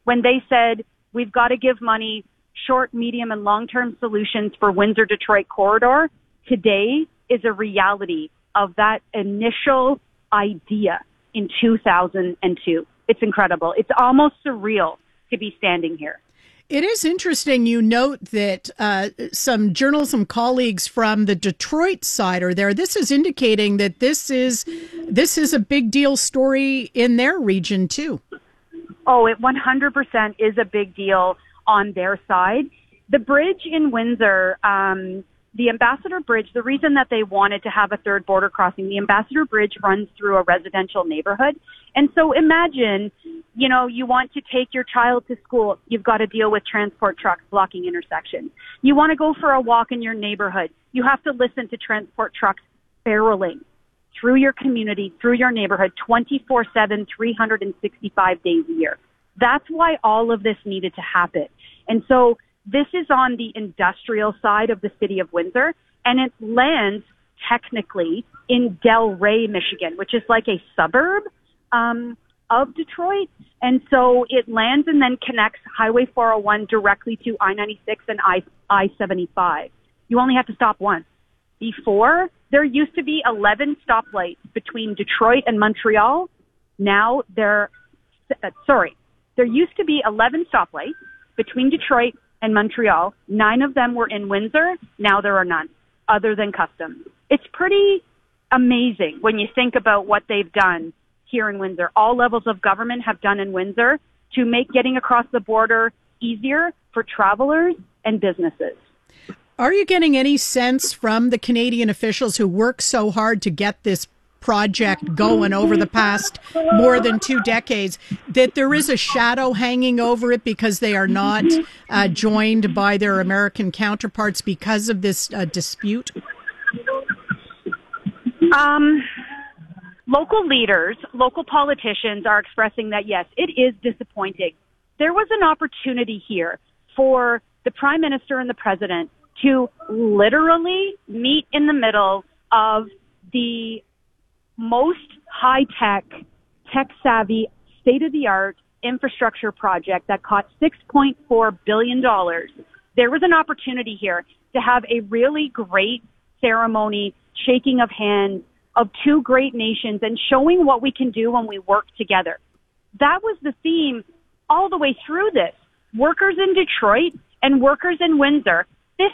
when they said, we've got to give money, short, medium, and long-term solutions for Windsor-Detroit corridor, today is a reality of that initial idea in 2002. It's incredible. It's almost surreal to be standing here. It is interesting you note that some journalism colleagues from the Detroit side are there. This is indicating that this is a big deal story in their region too. Oh, it 100% is a big deal on their side. The bridge in Windsor, the Ambassador Bridge, the reason that they wanted to have a third border crossing, the Ambassador Bridge runs through a residential neighborhood. And so imagine, you want to take your child to school, you've got to deal with transport trucks blocking intersections. You want to go for a walk in your neighborhood, you have to listen to transport trucks barreling through your community, through your neighborhood, 24/7, 365 days a year. That's why all of this needed to happen. And so this is on the industrial side of the city of Windsor, and it lands technically in Delray, Michigan, which is like a suburb of Detroit. And so it lands and then connects Highway 401 directly to I-96 and I-75. You only have to stop once. Before, there used to be 11 stoplights between Detroit and Montreal. Now there used to be 11 stoplights between Detroit and Montreal. 9 of them were in Windsor. Now there are none, other than customs. It's pretty amazing when you think about what they've done here in Windsor. All levels of government have done in Windsor to make getting across the border easier for travelers and businesses. Are you getting any sense from the Canadian officials who work so hard to get this project going over the past more than 2 decades that there is a shadow hanging over it because they are not joined by their American counterparts because of this dispute? Local leaders, local politicians are expressing that, yes, it is disappointing. There was an opportunity here for the Prime Minister and the President to literally meet in the middle of the most high-tech, tech-savvy, state-of-the-art infrastructure project that cost $6.4 billion. There was an opportunity here to have a really great ceremony, shaking of hands of 2 great nations and showing what we can do when we work together. That was the theme all the way through this. Workers in Detroit and workers in Windsor,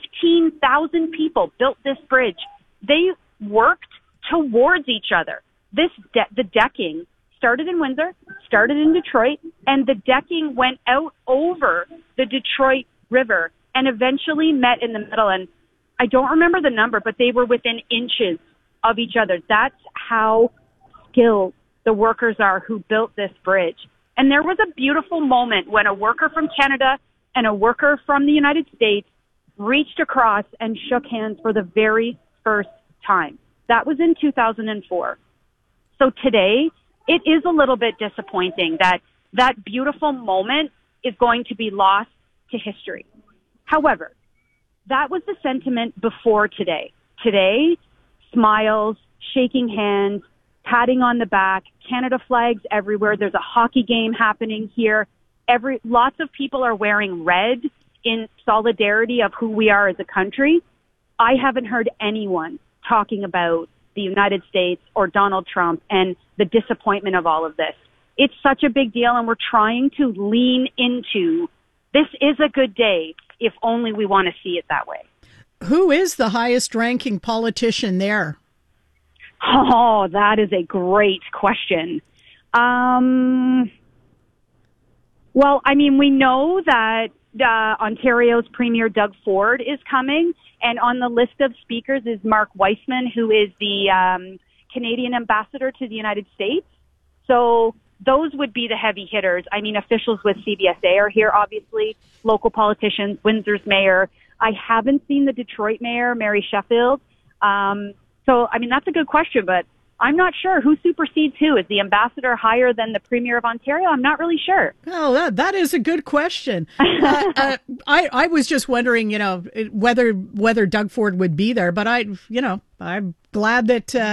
15,000 people built this bridge. They worked towards each other. The decking started in Windsor, started in Detroit, and the decking went out over the Detroit River and eventually met in the middle. And I don't remember the number, but they were within inches of each other. That's how skilled the workers are who built this bridge. And there was a beautiful moment when a worker from Canada and a worker from the United States reached across and shook hands for the very first time. That was in 2004. So today, it is a little bit disappointing that that beautiful moment is going to be lost to history. However, that was the sentiment before today. Today, smiles, shaking hands, patting on the back, Canada flags everywhere. There's a hockey game happening here. Lots of people are wearing red in solidarity of who we are as a country. I haven't heard anyone talking about the United States or Donald Trump and the disappointment of all of this. It's such a big deal, and we're trying to lean into this is a good day if only we want to see it that way. Who is the highest ranking politician there? Oh, that is a great question. Well, I mean, we know that Ontario's Premier Doug Ford is coming, and on the list of speakers is Mark Weissman, who is the Canadian ambassador to the United States. So those would be the heavy hitters. I mean, officials with CBSA are here, obviously, local politicians, Windsor's mayor. I haven't seen the Detroit mayor, Mary Sheffield. So, I mean, that's a good question, but I'm not sure who supersedes who. Is the ambassador higher than the Premier of Ontario? I'm not really sure. Oh, that is a good question. I was just wondering, whether Doug Ford would be there, but I'm glad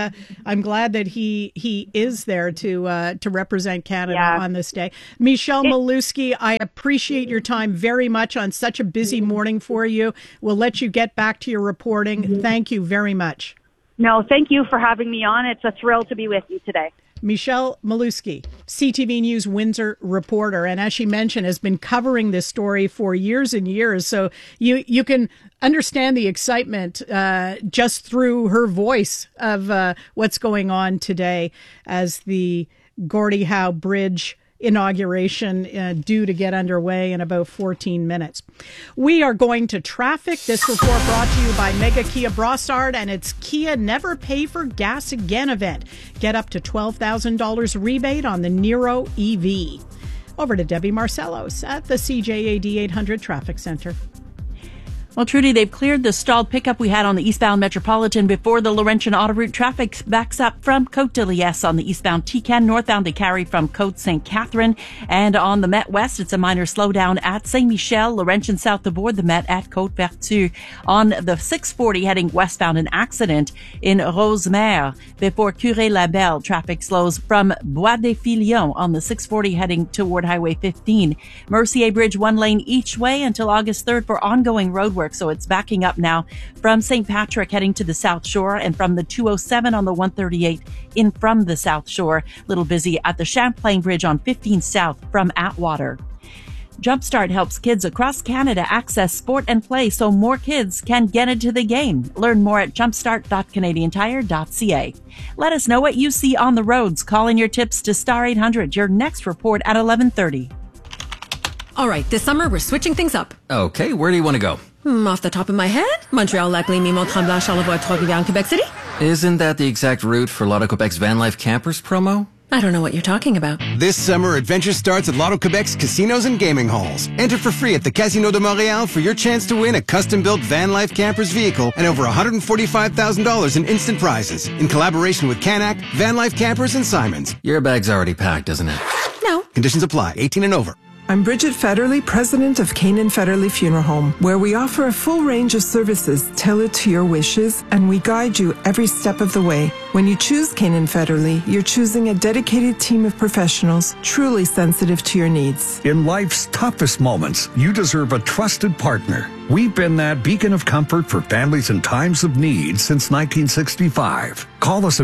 that he is there to represent Canada on this day. Michelle Malewski, I appreciate your time very much on such a busy morning for you. We'll let you get back to your reporting. Thank you very much. No, thank you for having me on. It's a thrill to be with you today. Michelle Malewski, CTV News Windsor reporter, and as she mentioned, has been covering this story for years and years. So you can understand the excitement just through her voice of what's going on today as the Gordie Howe Bridge inauguration due to get underway in about 14 minutes. We are going to traffic. This report brought to you by Mega Kia Brossard and its Kia Never Pay for Gas Again event. Get up to $12,000 rebate on the Niro EV. Over to Debbie Marcellos at the CJAD 800 Traffic Center. Well, Trudy, they've cleared the stalled pickup we had on the eastbound Metropolitan before the Laurentian Autoroute. Traffic backs up from Côte de Liesse on the eastbound T-Can, northbound they carry from Côte St. Catherine. And on the Met West, it's a minor slowdown at Saint-Michel, Laurentian south aboard the Met at Côte Vertu. On the 640 heading westbound, an accident in Rosemère before Curé-Labelle. Traffic slows from Bois des Filions on the 640 heading toward Highway 15. Mercier Bridge, one lane each way until August 3rd for ongoing roadwork. So it's backing up now from St. Patrick heading to the South Shore and from the 207 on the 138 in from the South Shore. Little busy at the Champlain Bridge on 15 South from Atwater. Jumpstart helps kids across Canada access sport and play so more kids can get into the game. Learn more at jumpstart.canadiantire.ca. Let us know what you see on the roads. Call in your tips to Star 800. Your next report at 11:30. All right, this summer we're switching things up. Okay, where do you want to go? Off the top of my head, Montreal, Lac Lémy, Mont-Tremblant, Charlevoix, Trois-Rivières, Quebec City. Isn't that the exact route for Lotto Quebec's Van Life Campers promo? I don't know what you're talking about. This summer, adventure starts at Lotto Quebec's casinos and gaming halls. Enter for free at the Casino de Montréal for your chance to win a custom-built Van Life Campers vehicle and over $145,000 in instant prizes in collaboration with Canac, Van Life Campers, and Simons. Your bag's already packed, isn't it? No. Conditions apply. 18 and over. I'm Bridget Federley, president of Canaan Federley Funeral Home, where we offer a full range of services tailored to your wishes, and we guide you every step of the way. When you choose Canaan Federley, you're choosing a dedicated team of professionals truly sensitive to your needs. In life's toughest moments, you deserve a trusted partner. We've been that beacon of comfort for families in times of need since 1965. Call us at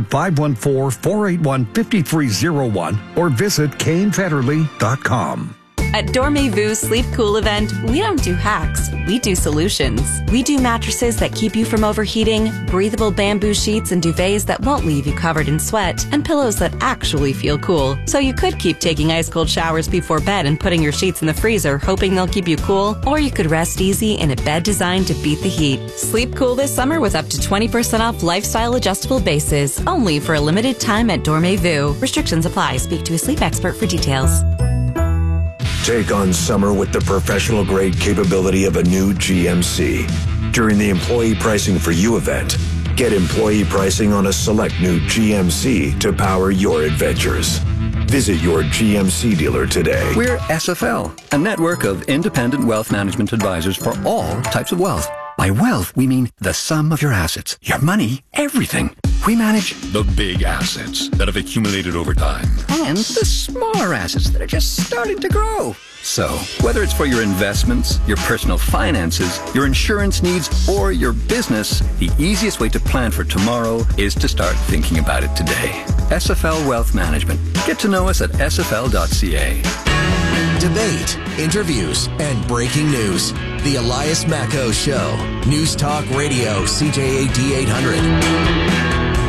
514-481-5301 or visit canefederley.com. At Dormez-vous Sleep Cool event, we don't do hacks, we do solutions. We do mattresses that keep you from overheating, breathable bamboo sheets and duvets that won't leave you covered in sweat, and pillows that actually feel cool. So you could keep taking ice-cold showers before bed and putting your sheets in the freezer, hoping they'll keep you cool, or you could rest easy in a bed designed to beat the heat. Sleep cool this summer with up to 20% off lifestyle adjustable bases, only for a limited time at Dormez-vous. Restrictions apply. Speak to a sleep expert for details. Take on summer with the professional-grade capability of a new GMC. During the Employee Pricing for You event, get employee pricing on a select new GMC to power your adventures. Visit your GMC dealer today. We're SFL, a network of independent wealth management advisors for all types of wealth. By wealth, we mean the sum of your assets, your money, everything. We manage the big assets that have accumulated over time and the smaller assets that are just starting to grow. So, whether it's for your investments, your personal finances, your insurance needs, or your business, the easiest way to plan for tomorrow is to start thinking about it today. SFL Wealth Management. Get to know us at sfl.ca. Debate, interviews, and breaking news. The Elias Macco Show. News Talk Radio, CJAD 800.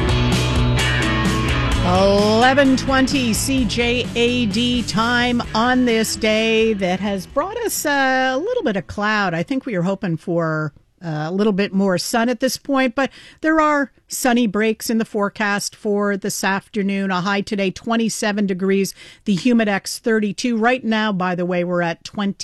11:20 CJAD time on this day that has brought us a little bit of cloud. I think we were hoping for a little bit more sun at this point, but there are sunny breaks in the forecast for this afternoon. A high today, 27 degrees, the Humidex 32. Right now, by the way, we're at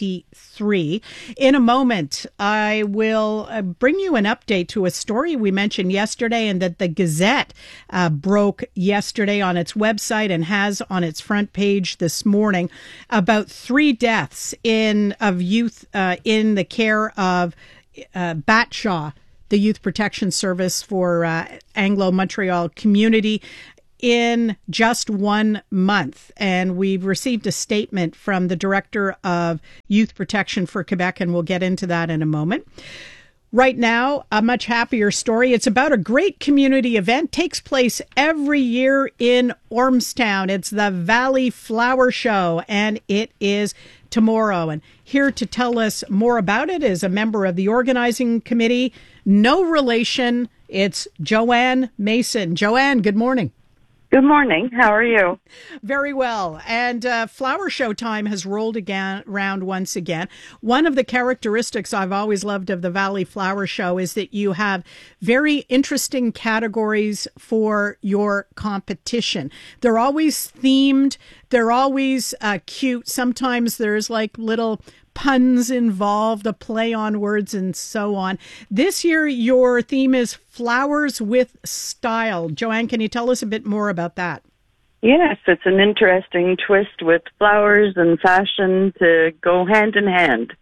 23. In a moment, I will bring you an update to a story we mentioned yesterday and that the Gazette broke yesterday on its website and has on its front page this morning about 3 deaths of youth in the care of Batshaw, the Youth Protection Service for Anglo-Montreal community, in just 1 month. And we've received a statement from the Director of Youth Protection for Quebec, and we'll get into that in a moment. Right now, a much happier story. It's about a great community event. Takes place every year in Ormstown. It's the Valley Flower Show, and it is tomorrow. And here to tell us more about it is a member of the organizing committee. No relation. It's Joanne Mason. Joanne, good morning. Good morning. How are you? Very well. And Flower Show time has rolled around once again. One of the characteristics I've always loved of the Valley Flower Show is that you have very interesting categories for your competition. They're always themed. They're always cute. Sometimes there's like little puns involved, a play on words, and so on. This year, your theme is Flowers with Style. Joanne, can you tell us a bit more about that? Yes, it's an interesting twist with flowers and fashion to go hand in hand.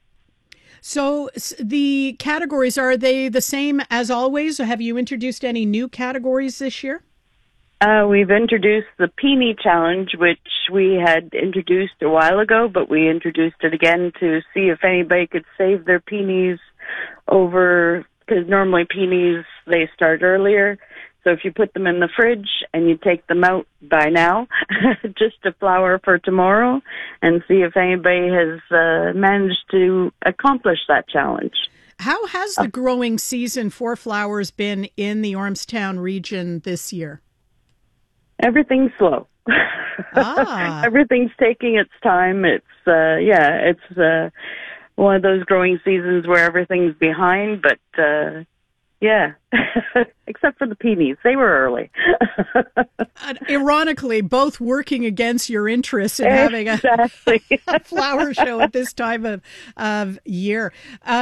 So the categories, are they the same as always, or have you introduced any new categories this year? We've introduced the Peony Challenge, which we had introduced a while ago, but we introduced it again to see if anybody could save their peonies over, because normally peonies, they start earlier. So if you put them in the fridge and you take them out by now, just to flower for tomorrow, and see if anybody has managed to accomplish that challenge. How has the growing season for flowers been in the Ormstown region this year? Everything's slow. Everything's taking its time. It's one of those growing seasons where everything's behind, but except for the peonies. They were early. Ironically, both working against your interests in having a flower show at this time of year.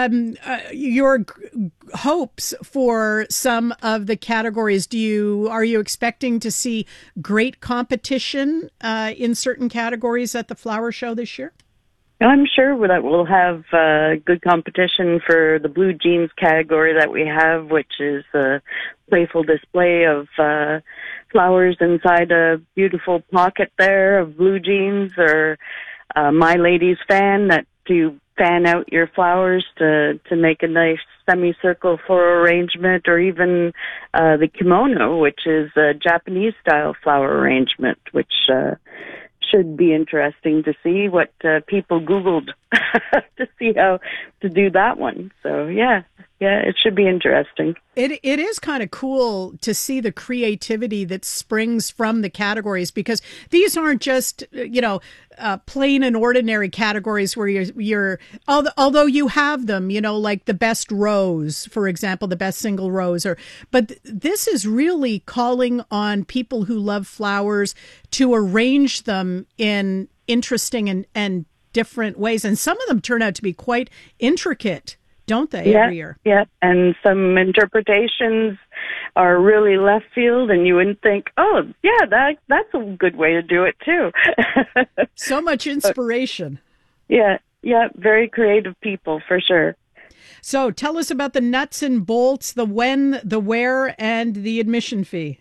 Your hopes for some of the categories, are you expecting to see great competition in certain categories at the flower show this year? I'm sure that we'll have good competition for the blue jeans category that we have, which is a playful display of flowers inside a beautiful pocket there of blue jeans, or My Lady's Fan, that you fan out your flowers to make a nice semicircle floral arrangement, or even the kimono, which is a Japanese-style flower arrangement, which should be interesting to see what people Googled to see how to do that one. So, yeah, it should be interesting. It is kind of cool to see the creativity that springs from the categories, because these aren't just, plain and ordinary categories where you're although you have them, like the best rose, for example, the best single rose, but this is really calling on people who love flowers to arrange them in interesting and different ways. And some of them turn out to be quite intricate, don't they, every year? Yeah, and some interpretations are really left field, and you wouldn't think, that's a good way to do it, too. So much inspiration. Yeah, very creative people, for sure. So tell us about the nuts and bolts, the when, the where, and the admission fee.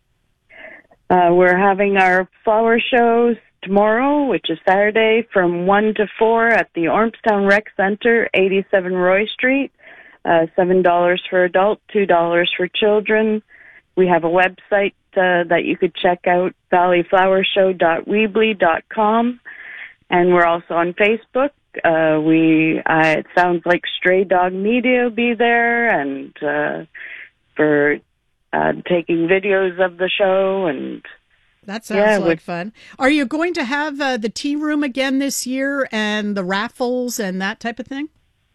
We're having our flower shows tomorrow, which is Saturday, from 1 to 4 at the Ormstown Rec Center, 87 Roy Street. $7 for adults, $2 for children. We have a website that you could check out, valleyflowershow.weebly.com. And we're also on Facebook. It sounds like Stray Dog Media will be there, and for taking videos of the show. And that sounds like fun. Are you going to have the tea room again this year, and the raffles and that type of thing?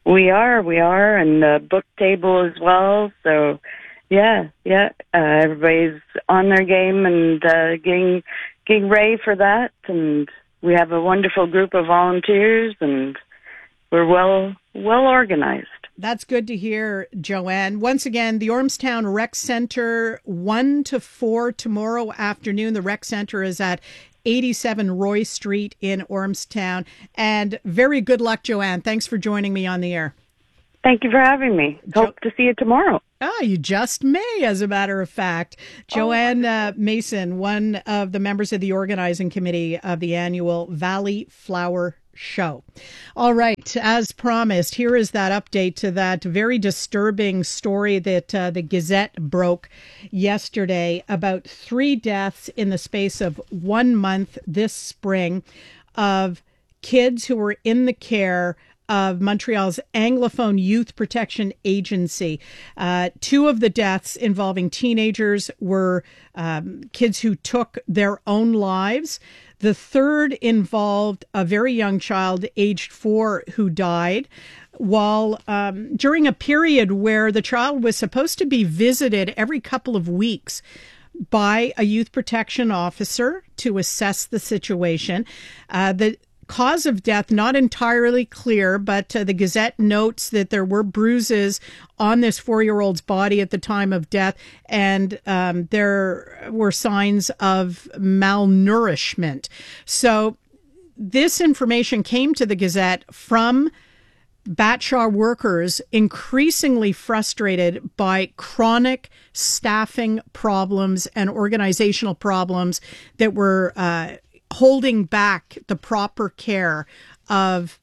We are, and the book table as well. So, everybody's on their game and getting ready for that. And we have a wonderful group of volunteers, and we're well organized. That's good to hear, Joanne. Once again, the Ormstown Rec Center, 1 to 4 tomorrow afternoon. The Rec Center is at 87 Roy Street in Ormstown. And very good luck, Joanne. Thanks for joining me on the air. Thank you for having me. Hope to see you tomorrow. You just may, as a matter of fact. Joanne Mason, one of the members of the organizing committee of the annual Valley Flower Show. All right, as promised, here is that update to that very disturbing story that the Gazette broke yesterday about 3 deaths in the space of 1 month this spring of kids who were in the care of Montreal's Anglophone Youth Protection Agency. 2 of the deaths involving teenagers were kids who took their own lives. The third involved a very young child, aged 4, who died while during a period where the child was supposed to be visited every couple of weeks by a youth protection officer to assess the situation. The cause of death not entirely clear, but the Gazette notes that there were bruises on this 4-year-old's body at the time of death, and there were signs of malnourishment. So this information came to the Gazette from Bat Shaw workers increasingly frustrated by chronic staffing problems and organizational problems that were holding back the proper care of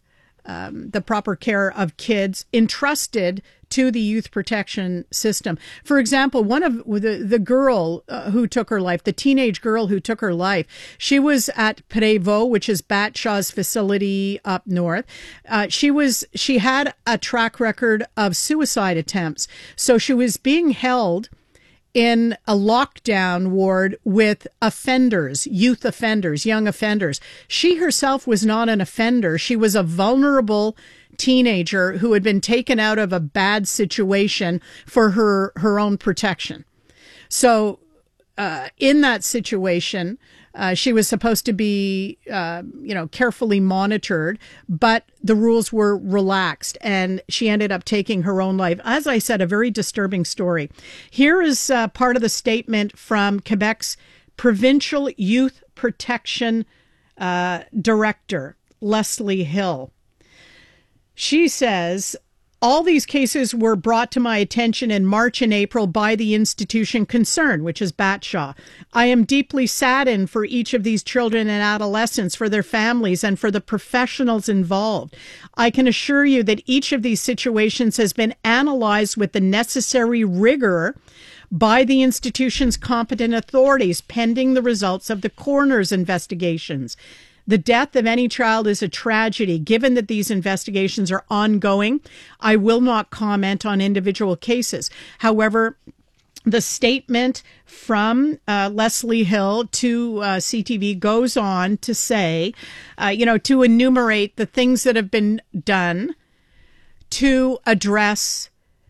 kids entrusted to the youth protection system. For example, one of the girl who took her life, the teenage girl who took her life, she was at Prévost, which is Bat Shaw's facility up north. She had a track record of suicide attempts, so she was being held in a lockdown ward with offenders, youth offenders, young offenders. She herself was not an offender. She was a vulnerable teenager who had been taken out of a bad situation for her own protection. So in that situation, she was supposed to be, carefully monitored, but the rules were relaxed and she ended up taking her own life. As I said, a very disturbing story. Here is part of the statement from Quebec's Provincial Youth Protection Director, Leslie Hill. She says, all these cases were brought to my attention in March and April by the institution concerned, which is Bat Shaw. I am deeply saddened for each of these children and adolescents, for their families, and for the professionals involved. I can assure you that each of these situations has been analyzed with the necessary rigor by the institution's competent authorities, pending the results of the coroner's investigations. The death of any child is a tragedy. Given that these investigations are ongoing, I will not comment on individual cases. However, the statement from Leslie Hill to CTV goes on to say, to enumerate the things that have been done to address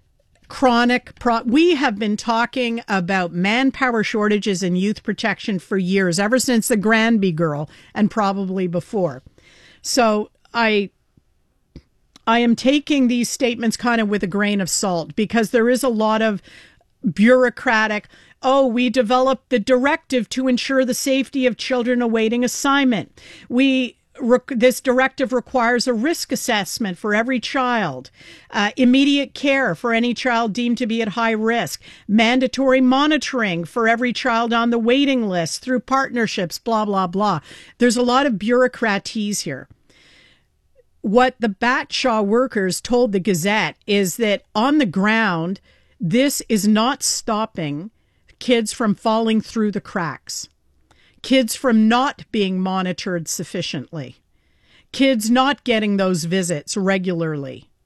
we have been talking about manpower shortages in youth protection for years, ever since the Granby girl and probably before. So I am taking these statements kind of with a grain of salt, because there is a lot of bureaucratic, we developed the directive to ensure the safety of children awaiting assignment. This directive requires a risk assessment for every child, immediate care for any child deemed to be at high risk, mandatory monitoring for every child on the waiting list through partnerships, blah, blah, blah. There's a lot of bureaucratese here. What the Bat Shaw workers told the Gazette is that on the ground, this is not stopping kids from falling through the cracks. Kids from not being monitored sufficiently, kids not getting those visits regularly.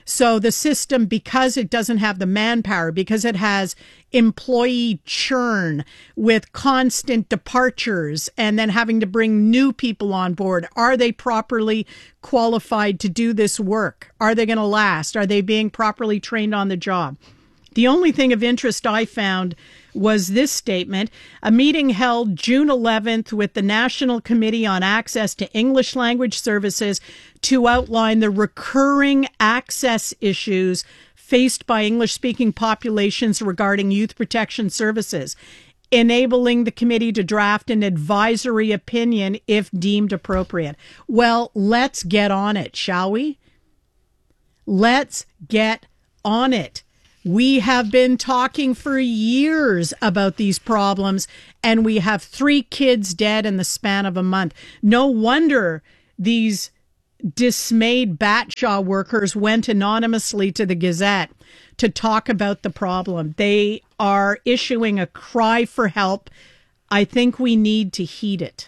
So the system, because it doesn't have the manpower, because it has employee churn with constant departures and then having to bring new people on board, are they properly qualified to do this work? Are they going to last? Are they being properly trained on the job? The only thing of interest I found was this statement: a meeting held June 11th with the National Committee on Access to English Language Services to outline the recurring access issues faced by English-speaking populations regarding youth protection services, enabling the committee to draft an advisory opinion if deemed appropriate. Well, let's get on it, shall we? Let's get on it. We have been talking for years about these problems, and we have 3 kids dead in the span of a month. No wonder these dismayed Batshaw workers went anonymously to the Gazette to talk about the problem. They are issuing a cry for help. I think we need to heed it.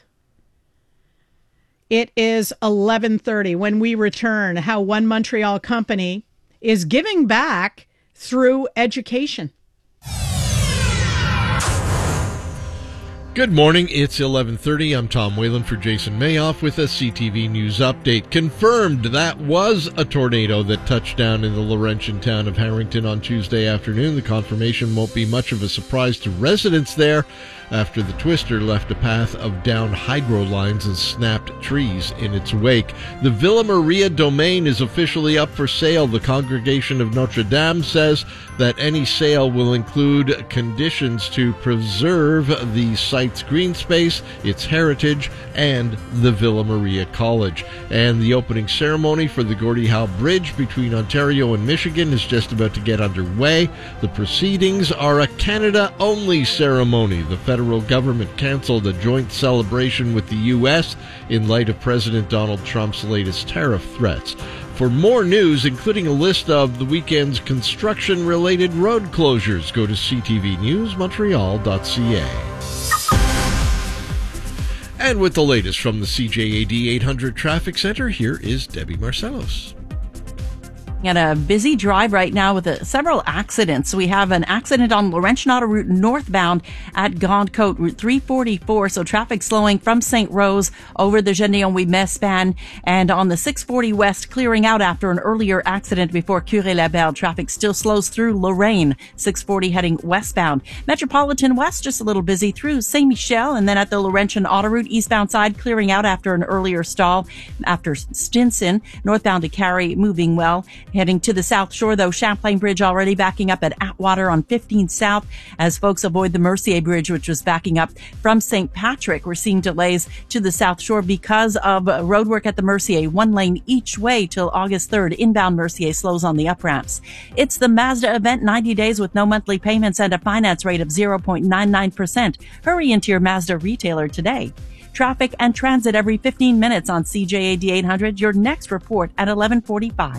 It is 11:30. When we return, how one Montreal company is giving back through education. Good morning, it's 11:30. I'm Tom Whalen for Jason Mayoff with a CTV News update. Confirmed that was a tornado that touched down in the Laurentian town of Harrington on Tuesday afternoon. The confirmation won't be much of a surprise to residents there after the twister left a path of down hydro lines and snapped trees in its wake. The Villa Maria domain is officially up for sale. The Congregation of Notre Dame says that any sale will include conditions to preserve the site's green space, its heritage, and the Villa Maria College. And the opening ceremony for the Gordie Howe Bridge between Ontario and Michigan is just about to get underway. The proceedings are a Canada-only ceremony. The federal government canceled a joint celebration with the U.S. in light of President Donald Trump's latest tariff threats. For more news, including a list of the weekend's construction-related road closures, go to ctvnewsmontreal.ca. And with the latest from the CJAD 800 Traffic Center, here is Debbie Marcellos. At a busy drive right now with several accidents. We have an accident on Laurentian Autoroute northbound at Grande-Côte, Route 344. So traffic slowing from St. Rose over the Généon-Ouimet span, and on the 640 west clearing out after an earlier accident before Curé-Labelle. Traffic still slows through Lorraine, 640 heading westbound. Metropolitan West just a little busy through Saint-Michel, and then at the Laurentian Autoroute eastbound side clearing out after an earlier stall after Stinson. Northbound to Carey moving well. Heading to the South Shore, though, Champlain Bridge already backing up at Atwater on 15 South as folks avoid the Mercier Bridge, which was backing up from St. Patrick. We're seeing delays to the South Shore because of roadwork at the Mercier, 1 lane each way till August 3rd. Inbound Mercier slows on the up-ramps. It's the Mazda event, 90 days with no monthly payments and a finance rate of 0.99%. Hurry into your Mazda retailer today. Traffic and transit every 15 minutes on CJAD 800. Your next report at 11:45.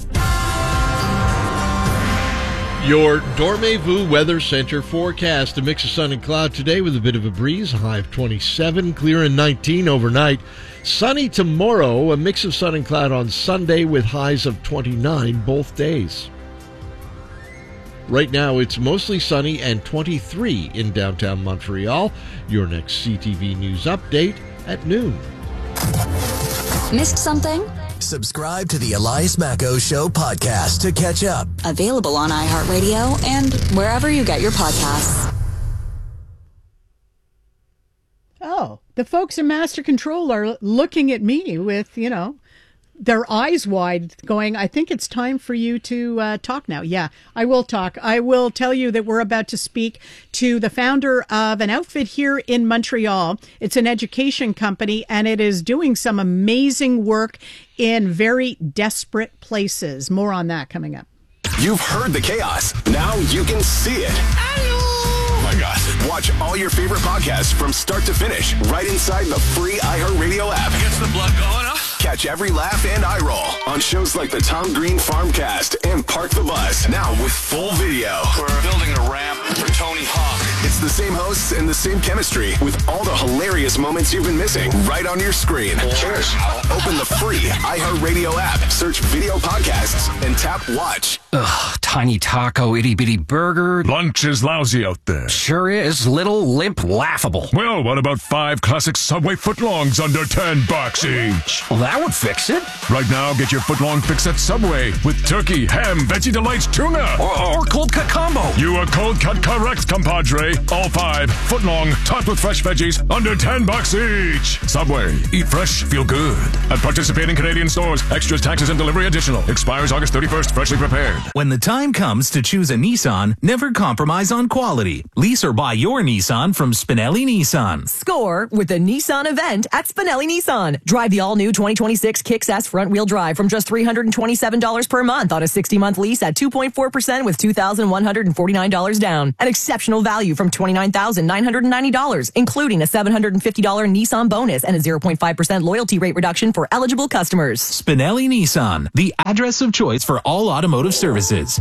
Your Dormez-vous Weather Center forecast: a mix of sun and cloud today with a bit of a breeze, a high of 27, clear and 19 overnight. Sunny tomorrow, a mix of sun and cloud on Sunday with highs of 29 both days. Right now, it's mostly sunny and 23 in downtown Montreal. Your next CTV News update at noon. Missed something? Subscribe to the Elias Macko Show podcast to catch up. Available on iHeartRadio and wherever you get your podcasts. Oh, the folks in Master Control are looking at me with, their eyes wide going, I think it's time for you to talk now. Yeah, I will talk. I will tell you that we're about to speak to the founder of an outfit here in Montreal. It's an education company, and it is doing some amazing work in very desperate places. More on that coming up. You've heard the chaos. Now you can see it. Oh my God. Watch all your favorite podcasts from start to finish right inside the free iHeartRadio app. Gets the blood going, huh? Catch every laugh and eye roll on shows like the Tom Green Farmcast and Park the Bus. Now with full video. We're building a ramp for Tony Hawk. It's the same hosts and the same chemistry with all the hilarious moments you've been missing right on your screen. Cheers. Open the free iHeartRadio app. Search video podcast podcasts and tap watch. Ugh, tiny taco, itty-bitty burger. Lunch is lousy out there. Sure is. Little, limp, laughable. Well, what about 5 classic Subway footlongs under $10 each? Well, that would fix it. Right now, get your footlong fix at Subway with turkey, ham, Veggie Delights, tuna. Or cold cut combo. You are cold cut correct, compadre. All 5 footlong, topped with fresh veggies, under $10 each. Subway. Eat fresh, feel good. At participating Canadian stores, extras, taxes, and delivery additional. Expires August 31st, freshly prepared. When the time comes to choose a Nissan, never compromise on quality. Lease or buy your Nissan from Spinelli Nissan. Score with the Nissan event at Spinelli Nissan. Drive the all-new 2026 Kicks S front-wheel drive from just $327 per month on a 60-month lease at 2.4% with $2,149 down. An exceptional value from $29,990, including a $750 Nissan bonus and a 0.5% loyalty rate reduction for eligible customers. Spinelli Nissan, the address of choice for all automotive services.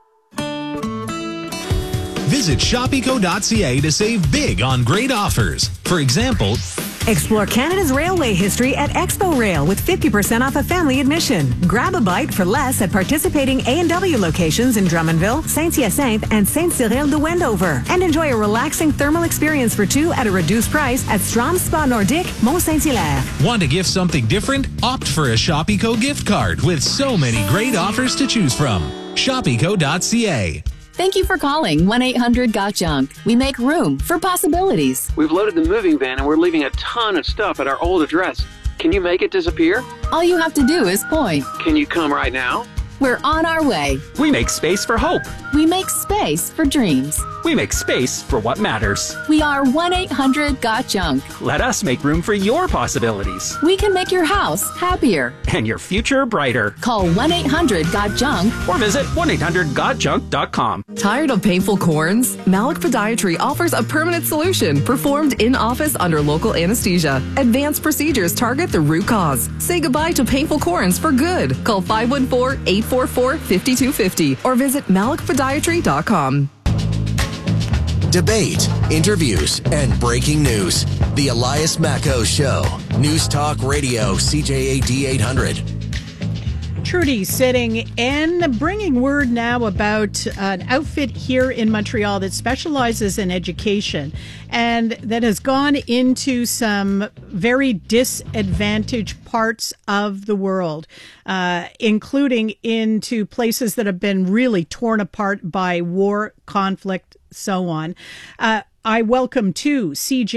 Visit shopeco.ca to save big on great offers. For example, explore Canada's railway history at Expo Rail with 50% off a family admission. Grab a bite for less at participating A&W locations in Drummondville, Saint-Hyacinthe, and Saint-Cyril de Wendover. And enjoy a relaxing thermal experience for 2 at a reduced price at Strom Spa Nordique, Mont-Saint-Hilaire. Want to gift something different? Opt for a Shopeco gift card with so many great offers to choose from. Shopeco.ca. Thank you for calling 1-800-GOT-JUNK. We make room for possibilities. We've loaded the moving van and we're leaving a ton of stuff at our old address. Can you make it disappear? All you have to do is point. Can you come right now? We're on our way. We make space for hope. We make space for dreams. We make space for what matters. We are 1-800-GOT-JUNK. Let us make room for your possibilities. We can make your house happier. And your future brighter. Call 1-800-GOT-JUNK. Or visit 1-800-GOT-JUNK.com. Tired of painful corns? Malik Podiatry offers a permanent solution performed in-office under local anesthesia. Advanced procedures target the root cause. Say goodbye to painful corns for good. Call 514-844-5250 or visit malikpodiatry.com. Debate, interviews, and breaking news. The Elias Macko Show. News Talk Radio, CJAD 800. Trudy sitting and bringing word now about an outfit here in Montreal that specializes in education and that has gone into some very disadvantaged parts of the world, including into places that have been really torn apart by war, conflict, so on. I welcome to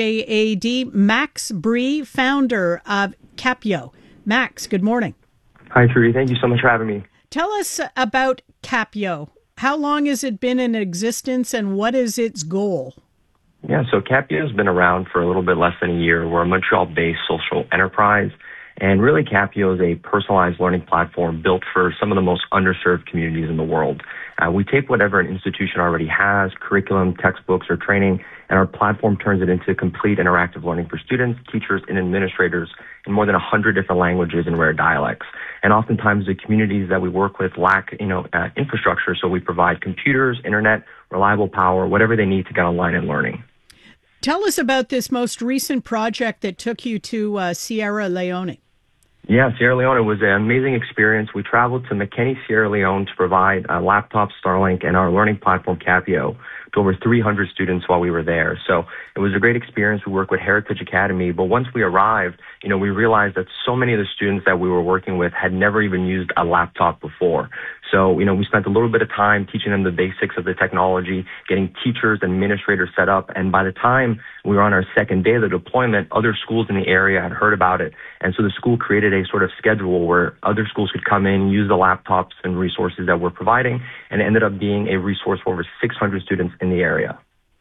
CJAD Max Bree, founder of Capio. Max, good morning. Hi, Trudy. Thank you so much for having me. Tell us about Capio. How long has it been in existence and what is its goal? Yeah, so Capio has been around for a little bit less than a year. We're a Montreal-based social enterprise. And really, Capio is a personalized learning platform built for some of the most underserved communities in the world. We take whatever an institution already has, curriculum, textbooks, or training, and our platform turns it into complete interactive learning for students, teachers, and administrators in more than 100 different languages and rare dialects. And oftentimes the communities that we work with lack, infrastructure, so we provide computers, internet, reliable power, whatever they need to get online and learning. Tell us about this most recent project that took you to Sierra Leone. Yeah, Sierra Leone was an amazing experience. We traveled to Makeni, Sierra Leone to provide laptops, Starlink, and our learning platform, Capio, to over 300 students while we were there. So it was a great experience. We worked with Heritage Academy, but once we arrived, we realized that so many of the students that we were working with had never even used a laptop before. So, we spent a little bit of time teaching them the basics of the technology, getting teachers and administrators set up. And by the time we were on our second day of the deployment, other schools in the area had heard about it. And so the school created a sort of schedule where other schools could come in, use the laptops and resources that we're providing, and it ended up being a resource for over 600 students in the area.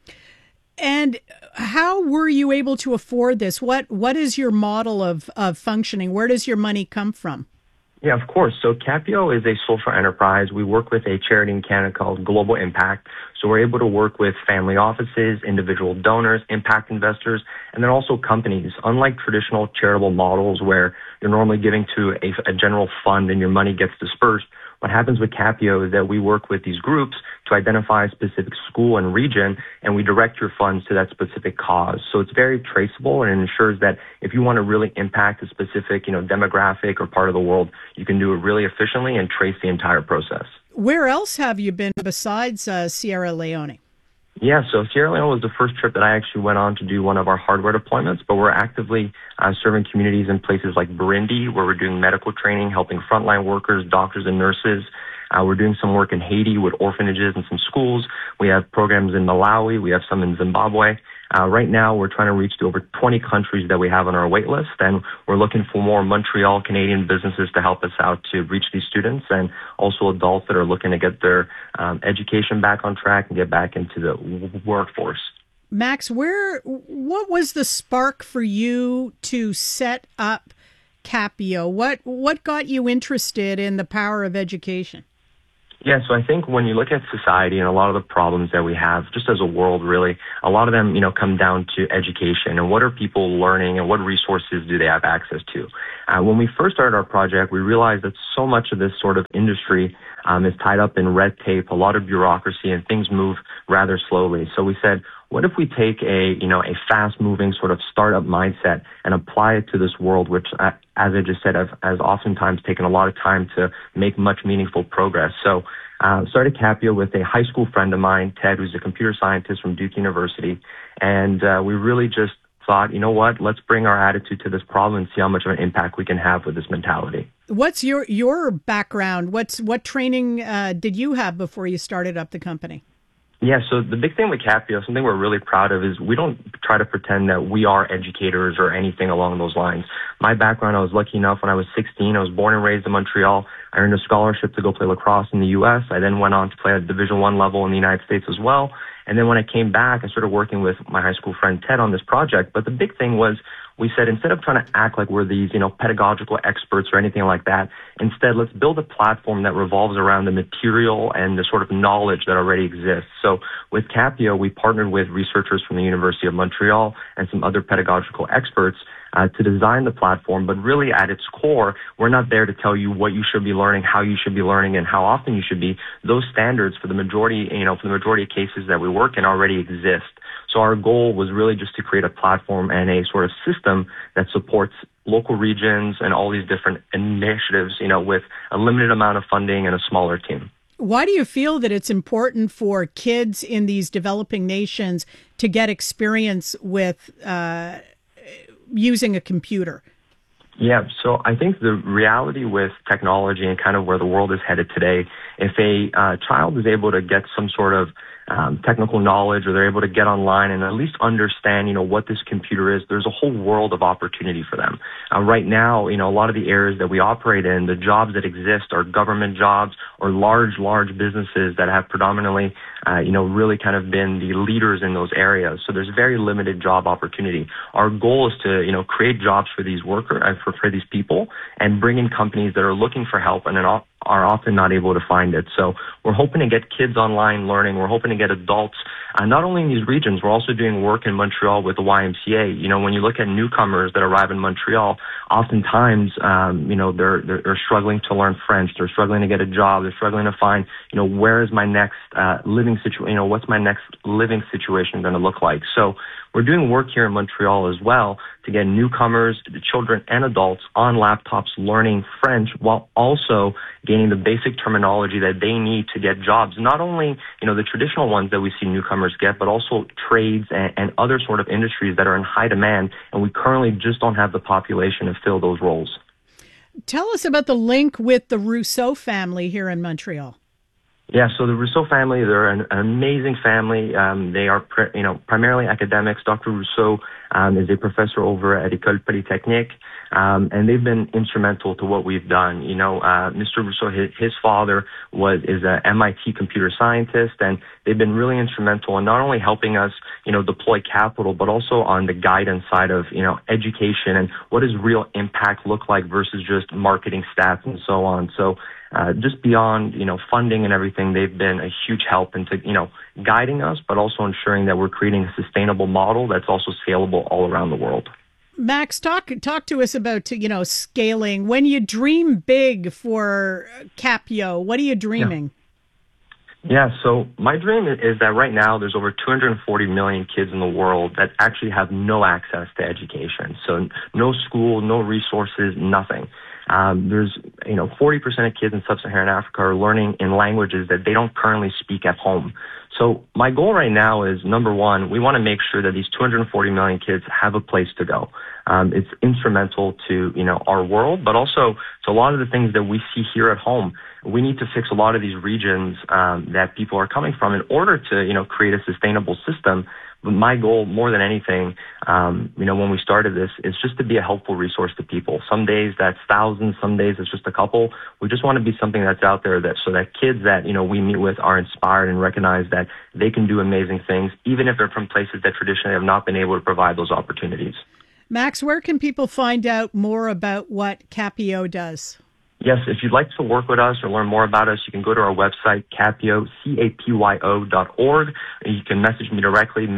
And how were you able to afford this? What is your model of functioning? Where does your money come from? Yeah, of course. So Capio is a social enterprise. We work with a charity in Canada called Global Impact. So we're able to work with family offices, individual donors, impact investors, and then also companies. Unlike traditional charitable models where you're normally giving to a general fund and your money gets dispersed, what happens with Capio is that we work with these groups to identify a specific school and region, and we direct your funds to that specific cause. So it's very traceable, and it ensures that if you want to really impact a specific, demographic or part of the world, you can do it really efficiently and trace the entire process. Where else have you been besides Sierra Leone? Yeah, so Sierra Leone was the first trip that I actually went on to do one of our hardware deployments, but we're actively serving communities in places like Burundi, where we're doing medical training, helping frontline workers, doctors, and nurses. We're doing some work in Haiti with orphanages and some schools. We have programs in Malawi. We have some in Zimbabwe. Right now, we're trying to reach to over 20 countries that we have on our wait list, and we're looking for more Montreal Canadian businesses to help us out to reach these students, and also adults that are looking to get their education back on track and get back into the workforce. Max, what was the spark for you to set up Capio? What got you interested in the power of education? Yeah, so I think when you look at society and a lot of the problems that we have, just as a world, really, a lot of them, come down to education and what are people learning and what resources do they have access to. When we first started our project, we realized that so much of this sort of industry is tied up in red tape, a lot of bureaucracy, and things move rather slowly. So we said, what if we take a fast-moving sort of startup mindset and apply it to this world, which, as I just said, has oftentimes taken a lot of time to make much meaningful progress. So started Capio with a high school friend of mine, Ted, who's a computer scientist from Duke University. And we really just thought, let's bring our attitude to this problem and see how much of an impact we can have with this mentality. What's your background? What training did you have before you started up the company? Yeah, so the big thing with Capio, something we're really proud of, is we don't try to pretend that we are educators or anything along those lines. My background, I was lucky enough when I was 16, I was born and raised in Montreal. I earned a scholarship to go play lacrosse in the U.S. I then went on to play at Division I level in the United States as well. And then when I came back, I started working with my high school friend Ted on this project. But the big thing was, we said, instead of trying to act like we're these, pedagogical experts or anything like that, instead, let's build a platform that revolves around the material and the sort of knowledge that already exists. So with Capio, we partnered with researchers from the University of Montreal and some other pedagogical experts to design the platform. But really at its core, we're not there to tell you what you should be learning, how you should be learning, and how often you should be. Those standards for the majority of cases that we work in already exist. So our goal was really just to create a platform and a sort of system that supports local regions and all these different initiatives, with a limited amount of funding and a smaller team. Why do you feel that it's important for kids in these developing nations to get experience with using a computer? Yeah, so I think the reality with technology and kind of where the world is headed today, if a child is able to get some sort of technical knowledge, or they're able to get online and at least understand, what this computer is, there's a whole world of opportunity for them. Right now, a lot of the areas that we operate in, the jobs that exist are government jobs or large businesses that have predominantly, really kind of been the leaders in those areas. So there's very limited job opportunity. Our goal is to, create jobs for these workers, for these people, and bring in companies that are looking for help and then are often not able to find it. So we're hoping to get kids online learning. We're hoping to get adults, not only in these regions, we're also doing work in Montreal with the YMCA. When you look at newcomers that arrive in Montreal, oftentimes, they're struggling to learn French. They're struggling to get a job. They're struggling to find, where is my next living situation? What's my next living situation going to look like? So we're doing work here in Montreal as well to get newcomers, children and adults on laptops learning French while also gaining the basic terminology that they need to get jobs. Not only, the traditional ones that we see newcomers get, but also trades and other sort of industries that are in high demand. And we currently just don't have the population to fill those roles. Tell us about the link with the Rousseau family here in Montreal. Yeah, so the Rousseau family, they're an amazing family. They are, primarily academics. Dr. Rousseau is a professor over at École Polytechnique, and they've been instrumental to what we've done. Mr. Rousseau, his father is a MIT computer scientist, and they've been really instrumental in not only helping us, deploy capital, but also on the guidance side of, education and what does real impact look like versus just marketing stats and so on. So just beyond, funding and everything, they've been a huge help into, guiding us, but also ensuring that we're creating a sustainable model that's also scalable all around the world. Max, talk to us about, scaling. When you dream big for Capio, what are you dreaming? Yeah, so my dream is that right now there's over 240 million kids in the world that actually have no access to education. So no school, no resources, nothing. There's 40% of kids in sub-Saharan Africa are learning in languages that they don't currently speak at home. So my goal right now is, number one, we want to make sure that these 240 million kids have a place to go. It's instrumental to, our world, but also to a lot of the things that we see here at home. We need to fix a lot of these regions that people are coming from in order to, create a sustainable system. But my goal, more than anything, when we started this, is just to be a helpful resource to people. Some days that's thousands, some days it's just a couple. We just want to be something that's out there so that kids that, we meet with are inspired and recognize that they can do amazing things, even if they're from places that traditionally have not been able to provide those opportunities. Max, where can people find out more about what Capio does? Yes, if you'd like to work with us or learn more about us, you can go to our website, Capio, CAPYO.org. You can message me directly,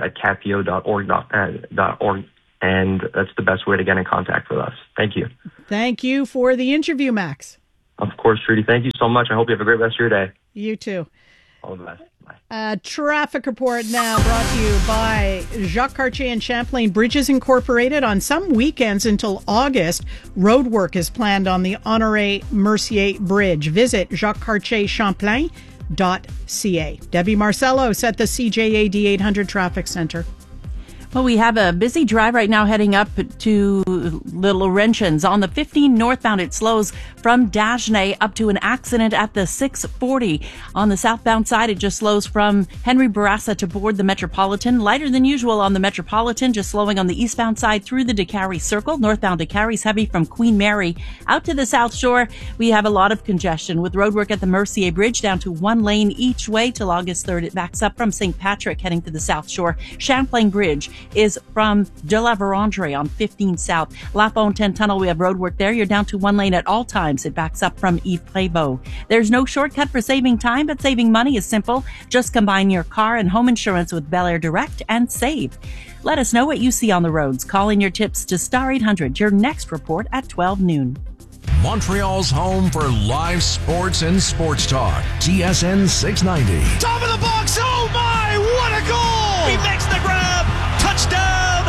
max@capio.org, and that's the best way to get in contact with us. Thank you. Thank you for the interview, Max. Of course, Trudy. Thank you so much. I hope you have a great rest of your day. You too. All the best. Traffic report now brought to you by Jacques Cartier and Champlain Bridges Incorporated. On some weekends until August, road work is planned on the Honoré Mercier Bridge. Visit jacquescartierchamplain.ca. Debbie Marcellos at the CJAD 800 Traffic Center. Well, we have a busy drive right now heading up to the Laurentians. On the 15 northbound, it slows from Dagenais up to an accident at the 640. On the southbound side, it just slows from Henry Bourassa to board the Metropolitan. Lighter than usual on the Metropolitan, just slowing on the eastbound side through the DeCarry Circle. Northbound DeCarry's heavy from Queen Mary out to the South Shore. We have a lot of congestion with roadwork at the Mercier Bridge down to one lane each way till August 3rd. It backs up from St. Patrick heading to the South Shore. Champlain Bridge is from De La Vérendrye on 15 South. La Fontaine Tunnel, we have roadwork there. You're down to one lane at all times. It backs up from Yves Prévost. There's no shortcut for saving time, but saving money is simple. Just combine your car and home insurance with Bel Air Direct and save. Let us know what you see on the roads. Call in your tips to Star 800. Your next report at 12 noon. Montreal's home for live sports and sports talk. TSN 690. Top of the box. Oh my, what a goal! He makes the grab. Touchdown,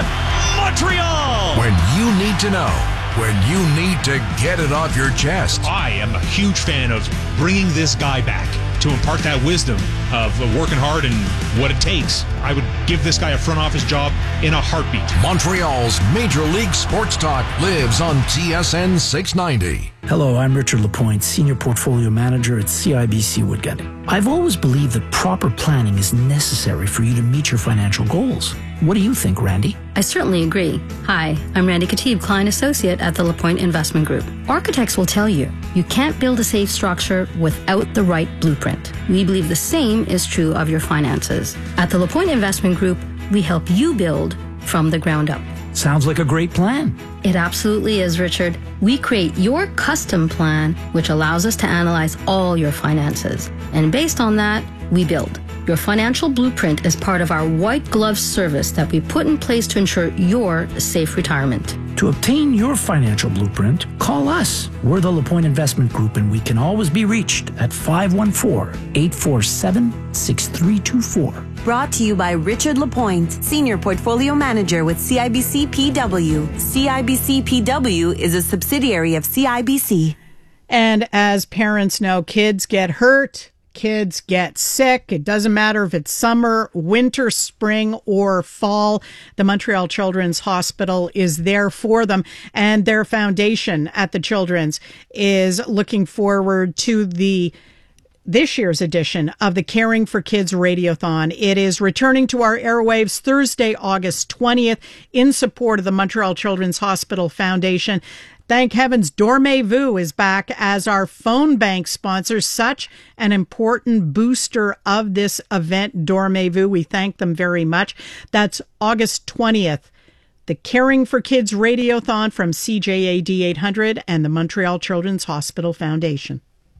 Montreal! When you need to know, when you need to get it off your chest. I am a huge fan of bringing this guy back to impart that wisdom of working hard and what it takes. I would give this guy a front office job in a heartbeat. Montreal's Major League Sports Talk lives on TSN 690. Hello, I'm Richard Lapointe, Senior Portfolio Manager at CIBC Woodgut. I've always believed that proper planning is necessary for you to meet your financial goals. What do you think, Randy? I certainly agree. Hi, I'm Randy Katib, Client Associate at the Lapointe Investment Group. Architects will tell you, you can't build a safe structure without the right blueprint. We believe the same is true of your finances. At the Lapointe Investment Group, we help you build from the ground up. Sounds like a great plan. It absolutely is, Richard. We create your custom plan, which allows us to analyze all your finances. And based on that, we build. Your financial blueprint is part of our white glove service that we put in place to ensure your safe retirement. To obtain your financial blueprint, call us. We're the Lapointe Investment Group, and we can always be reached at 514-847-6324. Brought to you by Richard Lapointe, Senior Portfolio Manager with CIBC PW. CIBC PW is a subsidiary of CIBC. And as parents know, kids get hurt. Kids get sick. It doesn't matter if it's summer, winter, spring, or fall. The Montreal Children's Hospital is there for them, and their foundation at the Children's is looking forward to this year's edition of the Caring for Kids Radiothon. It is returning to our airwaves Thursday, August 20th in support of the Montreal Children's Hospital Foundation. Thank heavens, Dormez-vous is back as our phone bank sponsor, such an important booster of this event, Dormez-vous. We thank them very much. That's August 20th. The Caring for Kids Radiothon from CJAD 800 and the Montreal Children's Hospital Foundation.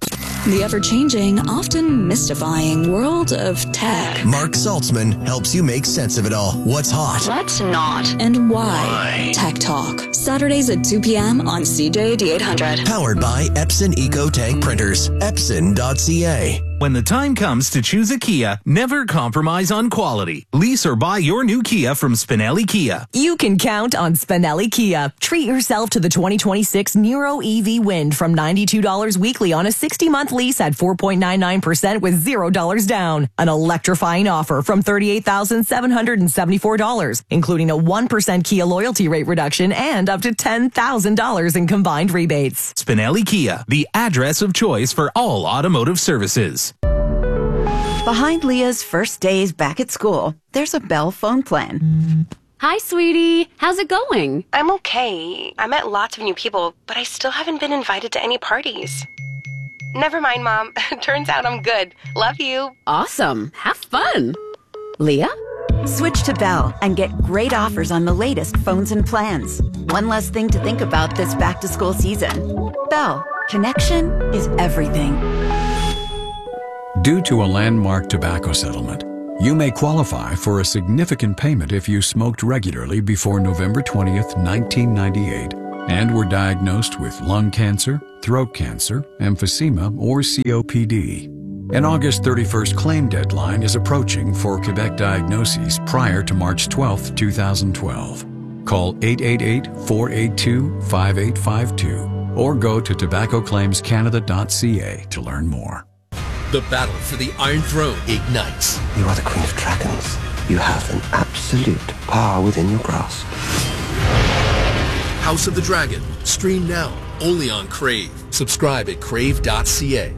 the ever-changing, often mystifying world of tech. Mark Saltzman helps you make sense of it all. What's hot? What's not? And why? Tech Talk. Saturdays at 2 p.m. on CJAD 800. Powered by Epson EcoTank Printers. Epson.ca. When the time comes to choose a Kia, never compromise on quality. Lease or buy your new Kia from Spinelli Kia. You can count on Spinelli Kia. Treat yourself to the 2026 Niro EV Wind from $92 weekly on a 60-month lease at 4.99% with $0 down. An electrifying offer from $38,774, including a 1% Kia loyalty rate reduction and up to $10,000 in combined rebates. Spinelli Kia, the address of choice for all automotive services. Behind Leah's first days back at school, there's a Bell phone plan. Hi, sweetie. How's it going? I'm okay. I met lots of new people, but I still haven't been invited to any parties. Never mind, Mom. Turns out I'm good. Love you. Awesome. Have fun. Leah? Switch to Bell and get great offers on the latest phones and plans. One less thing to think about this back-to-school season. Bell. Connection is everything. Due to a landmark tobacco settlement, you may qualify for a significant payment if you smoked regularly before November 20th, 1998, and were diagnosed with lung cancer, throat cancer, emphysema, or COPD. An August 31st claim deadline is approaching for Quebec diagnoses prior to March 12th, 2012. Call 888-482-5852 or go to tobaccoclaimscanada.ca to learn more. The battle for the Iron Throne ignites. You are the Queen of Dragons. You have an absolute power within your grasp. House of the Dragon. Stream now, only on Crave. Subscribe at crave.ca.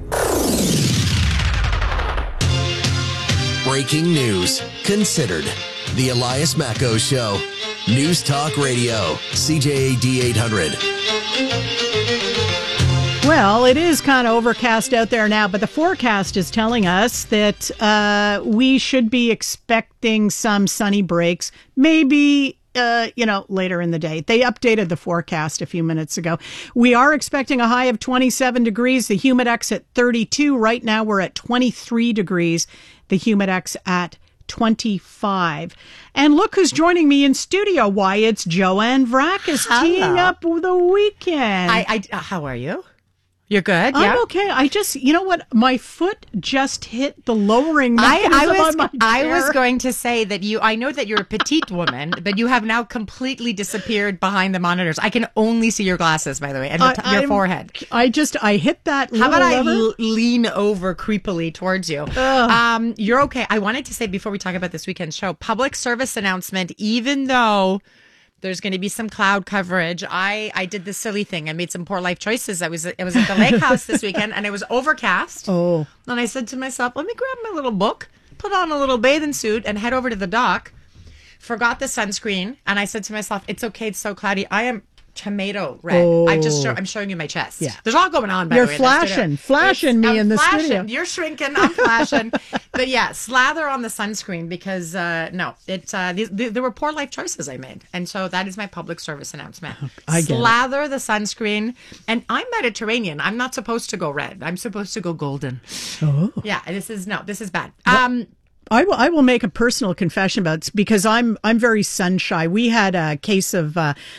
Breaking news. Considered. The Elias Macco Show. News Talk Radio. CJAD 800. Well, it is kind of overcast out there now, but the forecast is telling us that we should be expecting some sunny breaks, maybe, later in the day. They updated the forecast a few minutes ago. We are expecting a high of 27 degrees, the Humidex at 32. Right now, we're at 23 degrees, the Humidex at 25. And look who's joining me in studio. Why, it's Joanne Vrakis teeing up the weekend. How are you? You're good? I'm okay. I just, you know what? My foot just hit the lowering mechanism on my chair. I was going to say that I know that you're a petite woman, but you have now completely disappeared behind the monitors. I can only see your glasses, by the way, and your forehead. I hit that. How about I lean over creepily towards you? You're okay. I wanted to say before we talk about this weekend's show, public service announcement, even though there's going to be some cloud coverage. I did this silly thing. I made some poor life choices. I was at the lake house this weekend, and it was overcast. Oh. And I said to myself, let me grab my little book, put on a little bathing suit, and head over to the dock. Forgot the sunscreen, and I said to myself, it's okay, it's so cloudy. I am tomato red. Oh. I'm showing you my chest. Yeah. There's all going on, by the way. You're flashing me in the studio. You're shrinking, I'm flashing. But yeah, slather on the sunscreen because there were poor life choices I made. And so that is my public service announcement. Slather the sunscreen. And I'm Mediterranean. I'm not supposed to go red. I'm supposed to go golden. Oh. Yeah, this is bad. I will make a personal confession about because I'm very sun shy. We had a case of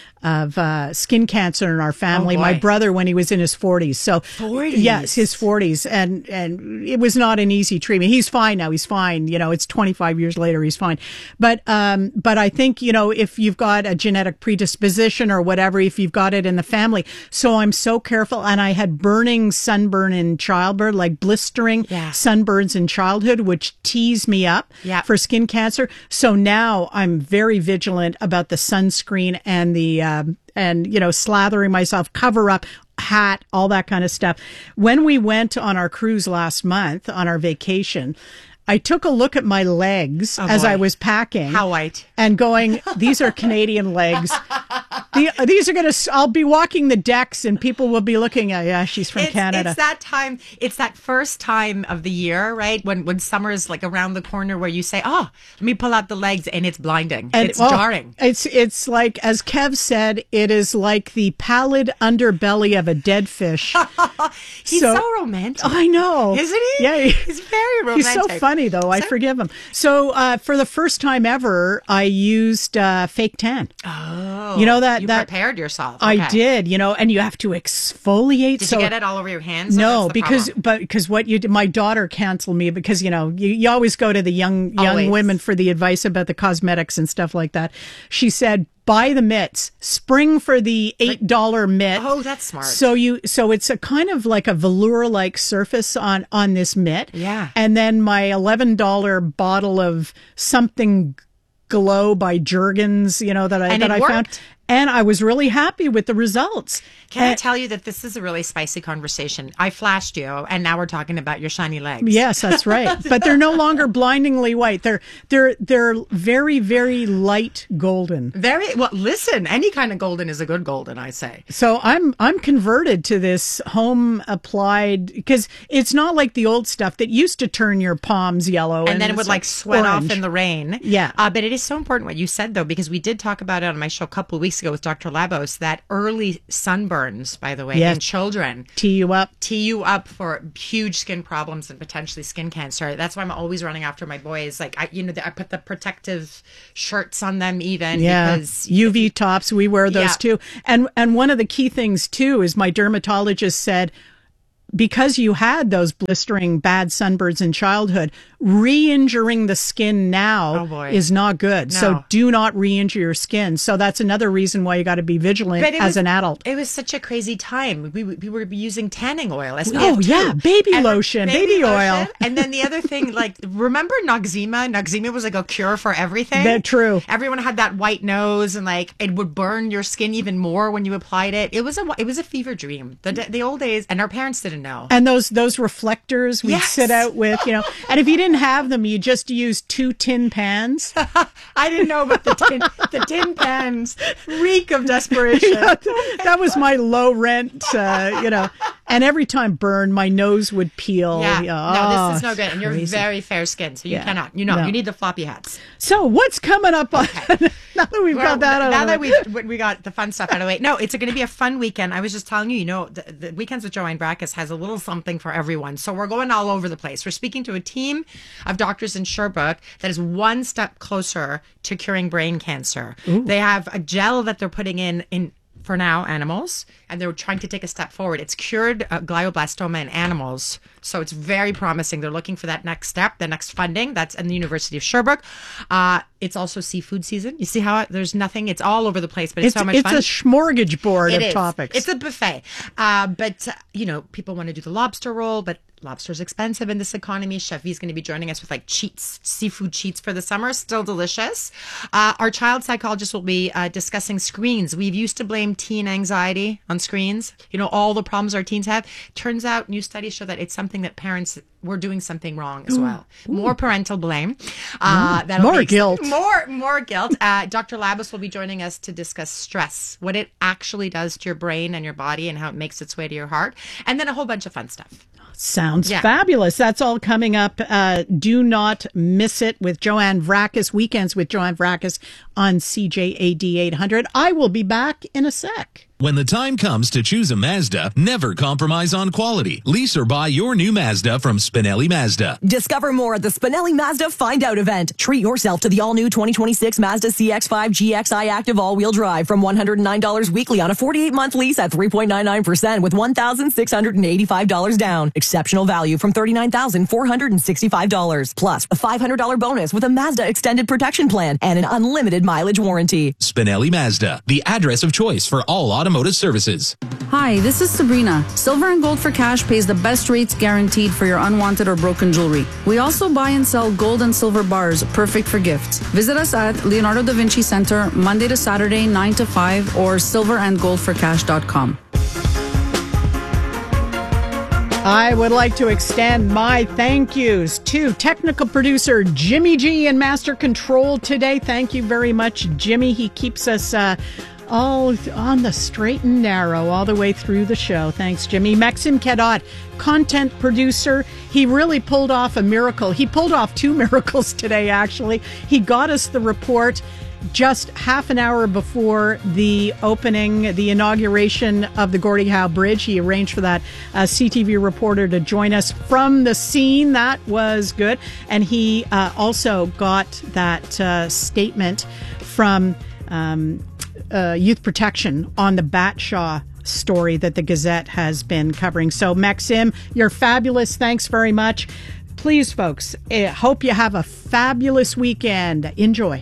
skin cancer in our family. My brother, when he was in his 40s. So 40s. Yes, his 40s. And it was not an easy treatment. He's fine now. He's fine. It's 25 years later. He's fine. But I think, if you've got a genetic predisposition or whatever, if you've got it in the family. So I'm so careful. And I had burning sunburn in childbirth, like blistering sunburns in childhood, which tease me up for skin cancer. So now I'm very vigilant about the sunscreen and the slathering myself, cover up, hat, all that kind of stuff. When we went on our cruise last month on our vacation, I took a look at my legs as I was packing. How white. And going, these are Canadian legs. These are I'll be walking the decks and people will be looking at, she's from Canada. It's that time, it's that first time of the year, right? When summer is like around the corner where you say, let me pull out the legs, and it's blinding. And it's jarring. It's like, as Kev said, it is like the pallid underbelly of a dead fish He's so romantic. I know. Isn't he? Yeah. He's very romantic. He's so funny, though. I forgive him. So for the first time ever, I used fake tan. Oh. You know that... You prepared yourself. Okay. I did, and you have to exfoliate. Did you get it all over your hands? No, because what you did, my daughter canceled me because, you always go to the young women for the advice about the cosmetics and stuff like that. She said, buy the mitts, spring for the $8 mitt. Oh, that's smart. So it's a kind of like a velour-like surface on this mitt. Yeah. And then my $11 bottle of something Glow by Jergens, that I found. And I was really happy with the results. Can I tell you that this is a really spicy conversation? I flashed you, and now we're talking about your shiny legs. Yes, that's right. But they're no longer blindingly white. They're very, very light golden. Very well. Listen, any kind of golden is a good golden, I say. So I'm converted to this home applied, because it's not like the old stuff that used to turn your palms yellow and then it would sweat orange. off in the rain. Yeah, but it is so important what you said, though, because we did talk about it on my show a couple of weeks ago with Dr. Labos, that early sunburns, by the way, in children tee you up for huge skin problems and potentially skin cancer. That's why I'm always running after my boys. I put the protective shirts on them even. Yeah, because UV tops, we wear those too. And one of the key things too is my dermatologist said, because you had those blistering bad sunburns in childhood, re-injuring the skin now is not good. No. So do not re-injure your skin. So that's another reason why you got to be vigilant as an adult. It was such a crazy time. We were using tanning oil. Baby lotion, baby oil. And then the other thing, remember Noxzema? Noxzema was like a cure for everything. That's true. Everyone had that white nose, and it would burn your skin even more when you applied it. It was a fever dream. The old days, and our parents didn't know. And those reflectors we'd sit out with, and if you didn't have them, you just used 2 tin pans. I didn't know about the tin pans. Reek of desperation. That was my low rent, and every time burn, my nose would peel. Yeah. No, this is no good. And crazy. you're very fair skinned, so you cannot. You need the floppy hats. So what's coming up on now that we've got that out now of that the way? we got the fun stuff out of the way. No, it's going to be a fun weekend. I was just telling you, the Weekends with Joanne Brackus has a little something for everyone. So we're going all over the place. We're speaking to a team of doctors in Sherbrooke that is one step closer to curing brain cancer. Ooh. They have a gel that they're putting in for now, animals, and they're trying to take a step forward. It's cured glioblastoma in animals, so it's very promising. They're looking for that next step, the next funding. That's in the University of Sherbrooke. It's also seafood season. You see how there's nothing, it's all over the place, but it's so much fun. It's a smorgasbord of topics. It's a buffet. But people want to do the lobster roll, but lobster's expensive in this economy. Chef V is going to be joining us with cheats, seafood cheats for the summer. Still delicious. Our child psychologist will be discussing screens. We've used to blame teen anxiety on screens. All the problems our teens have. Turns out new studies show that it's something that parents were doing something wrong as well. More parental blame. More guilt. More guilt. Dr. Labos will be joining us to discuss stress, what it actually does to your brain and your body and how it makes its way to your heart. And then a whole bunch of fun stuff. Sounds fabulous. That's all coming up. Do not miss it with Joanne Vrackus, Weekends with Joanne Vrackus on CJAD 800. I will be back in a sec. When the time comes to choose a Mazda, never compromise on quality. Lease or buy your new Mazda from Spinelli Mazda. Discover more at the Spinelli Mazda Find Out event. Treat yourself to the all-new 2026 Mazda CX-5 GXI Active all-wheel drive from $109 weekly on a 48-month lease at 3.99% with $1,685 down. Exceptional value from $39,465. Plus, a $500 bonus with a Mazda Extended Protection Plan and an unlimited mileage warranty. Spinelli Mazda, the address of choice for all automotive services. Hi, this is Sabrina. Silver and Gold for Cash pays the best rates guaranteed for your unwanted or broken jewelry. We also buy and sell gold and silver bars, perfect for gifts. Visit us at Leonardo da Vinci Center, Monday to Saturday, 9 to 5, or silverandgoldforcash.com. I would like to extend my thank yous to technical producer Jimmy G in Master Control today. Thank you very much, Jimmy. He keeps us all on the straight and narrow all the way through the show. Thanks, Jimmy. Maxime Cadot, content producer. He really pulled off a miracle. He pulled off 2 miracles today, actually. He got us the report just half an hour before the inauguration of the Gordie Howe Bridge. He arranged for that CTV reporter to join us from the scene. That was good. And he also got that statement from Youth Protection on the Batshaw story that the Gazette has been covering. So, Maxime, you're fabulous. Thanks very much. Please, folks, hope you have a fabulous weekend. Enjoy.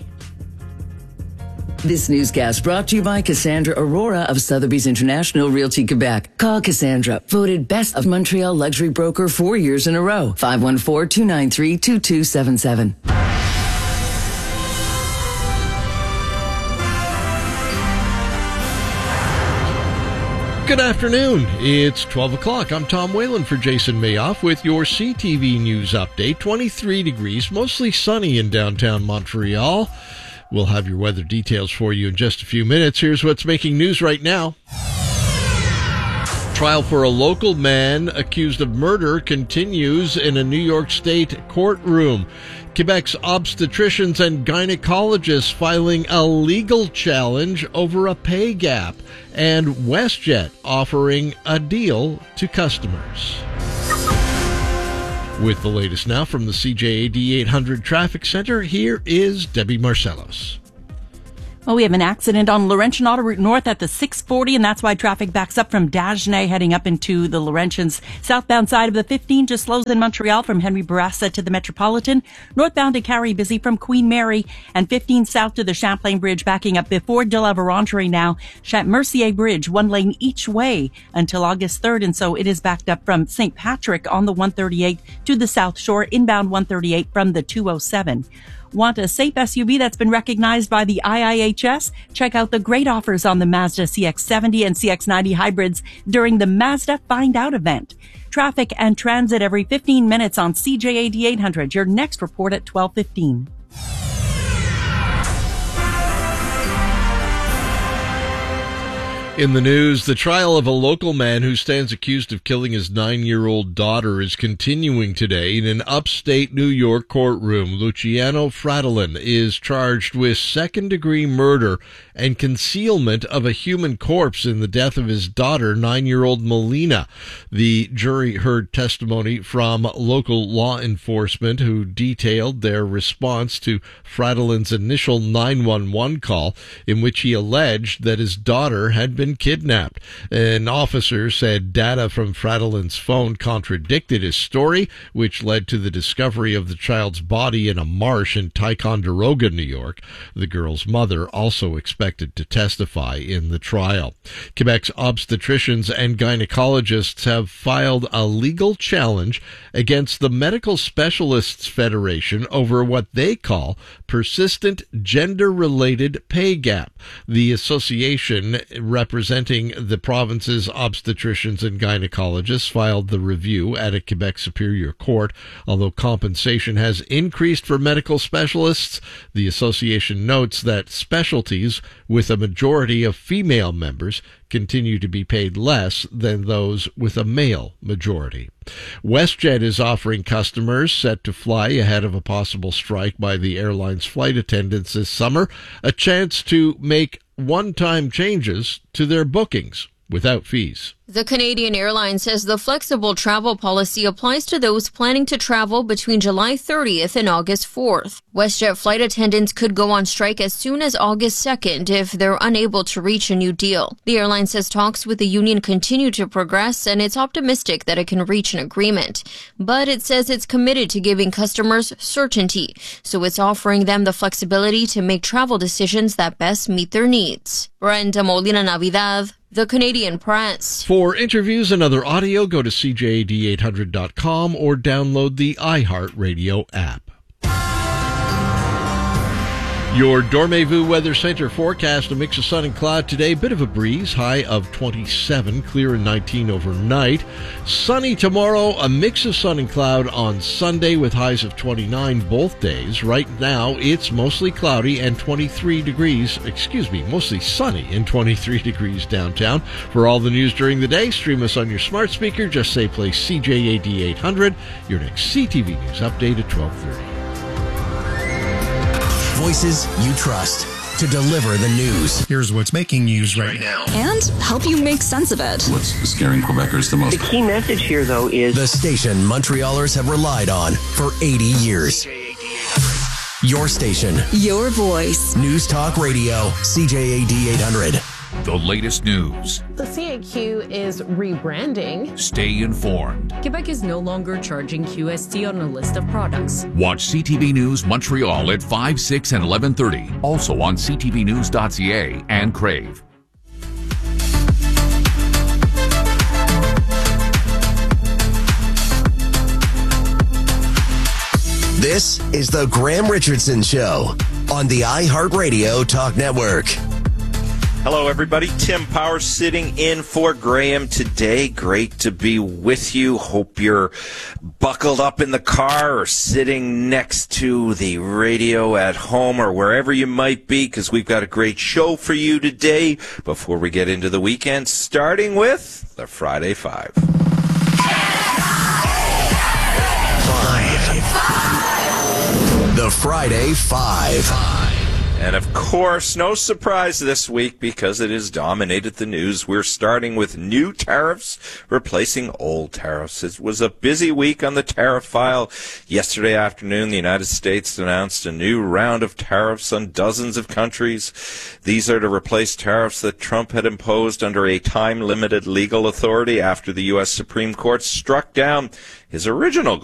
This newscast brought to you by Cassandra Aurora of Sotheby's International Realty Quebec. Call Cassandra, voted Best of Montreal Luxury Broker 4 years in a row. 514-293-2277. Good afternoon. It's 12 o'clock. I'm Tom Whalen for Jason Mayoff with your CTV News Update. 23 degrees, mostly sunny in downtown Montreal. We'll have your weather details for you in just a few minutes. Here's what's making news right now. Trial for a local man accused of murder continues in a New York State courtroom. Quebec's obstetricians and gynecologists filing a legal challenge over a pay gap. And WestJet offering a deal to customers. With the latest now from the CJAD 800 Traffic Center, here is Debbie Marcellos. Well, we have an accident on Laurentian Autoroute North at the 640, and that's why traffic backs up from Dagenais heading up into the Laurentians. Southbound side of the 15 just slows in Montreal from Henry Bourassa to the Metropolitan. Northbound to Carrie busy from Queen Mary, and 15 south to the Champlain Bridge backing up before De La Vérendrye now. Mercier Bridge, one lane each way until August 3rd, and so it is backed up from St. Patrick on the 138 to the South Shore, inbound 138 from the 207. Want a safe SUV that's been recognized by the IIHS? Check out the great offers on the Mazda CX-70 and CX-90 hybrids during the Mazda Find Out event. Traffic and transit every 15 minutes on CJAD 800. Your next report at 12:15. In the news, the trial of a local man who stands accused of killing his 9-year-old daughter is continuing today in an upstate New York courtroom. Luciano Fratellin is charged with second-degree murder and concealment of a human corpse in the death of his daughter, 9-year-old Melina. The jury heard testimony from local law enforcement who detailed their response to Fratellin's initial 911 call, in which he alleged that his daughter had been kidnapped. An officer said data from Fratellin's phone contradicted his story, which led to the discovery of the child's body in a marsh in Ticonderoga, New York. The girl's mother also expected to testify in the trial. Quebec's obstetricians and gynecologists have filed a legal challenge against the Medical Specialists Federation over what they call persistent gender-related pay gap. The association representing the province's obstetricians and gynecologists filed the review at a Quebec Superior Court. Although compensation has increased for medical specialists, the association notes that specialties with a majority of female members continue to be paid less than those with a male majority. WestJet is offering customers set to fly ahead of a possible strike by the airline's flight attendants this summer a chance to make one-time changes to their bookings without fees. The Canadian Airlines says the flexible travel policy applies to those planning to travel between July 30th and August 4th. WestJet flight attendants could go on strike as soon as August 2nd if they're unable to reach a new deal. The airline says talks with the union continue to progress, and it's optimistic that it can reach an agreement. But it says it's committed to giving customers certainty, so it's offering them the flexibility to make travel decisions that best meet their needs. Brenda Molina Navidad, The Canadian Press. For interviews and other audio, go to CJAD800.com or download the iHeartRadio app. Your Dormez-vous Weather Center forecast: a mix of sun and cloud today. Bit of a breeze, high of 27, clear and 19 overnight. Sunny tomorrow, a mix of sun and cloud on Sunday with highs of 29 both days. Right now, it's mostly cloudy and mostly sunny and 23 degrees downtown. For all the news during the day, stream us on your smart speaker. Just say play CJAD 800. Your next CTV News update at 12:30. Voices you trust. to deliver the news. Here's what's making news right now. And help you make sense of it. What's scaring Quebecers the most? The key message here, though, is the station Montrealers have relied on for 80 years. Your station. Your voice. News Talk Radio, CJAD 800. The latest news. The CAQ is rebranding. Stay informed. Quebec is no longer charging QST on a list of products. Watch CTV News Montreal at 5, 6, and 11:30. Also on ctvnews.ca and Crave. This is the Graham Richardson Show on the iHeartRadio Talk Network. Hello, everybody. Tim Powers sitting in for Graham today. Great to be with you. Hope you're buckled up in the car or sitting next to the radio at home or wherever you might be, because we've got a great show for you today. Before we get into the weekend, starting with the Friday Five. The Friday Five. And of course, no surprise this week because it has dominated the news. We're starting with new tariffs replacing old tariffs. It was a busy week on the tariff file. Yesterday afternoon, the United States announced a new round of tariffs on dozens of countries. These are to replace tariffs that Trump had imposed under a time-limited legal authority after the U.S. Supreme Court struck down his original